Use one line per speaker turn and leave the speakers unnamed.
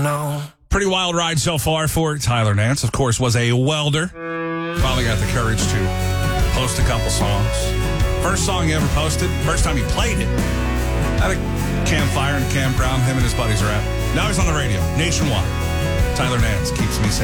No.
Pretty wild ride so far for Tyler Nance. Of course, was a welder. Finally got the courage to post a couple songs. First song he ever posted, first time he played it, at a campfire in a campground him and his buddies are at. Now he's on the radio, nationwide. Tyler Nance keeps me sane.